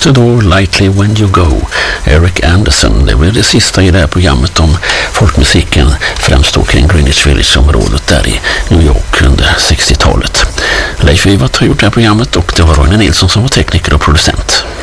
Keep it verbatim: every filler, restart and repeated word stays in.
The Door, Lightly When You Go, Eric Anderson. Det blev det sista i det här programmet om folkmusiken, främst då kring Greenwich Village-området där i New York under sextiotalet. Leif Wiwat har gjort det här programmet och det var Roine Nilsson som var tekniker och producent.